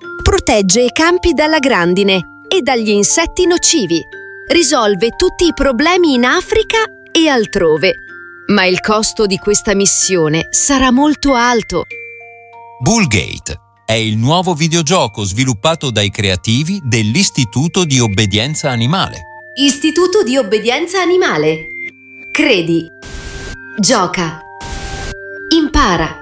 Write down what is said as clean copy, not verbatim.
Protegge i campi dalla grandine e dagli insetti nocivi. Risolve tutti i problemi in Africa e altrove. Ma il costo di questa missione sarà molto alto. Bullgate è il nuovo videogioco sviluppato dai creativi dell'Istituto di Obbedienza Animale. Istituto di Obbedienza Animale. Credi. Gioca. Impara.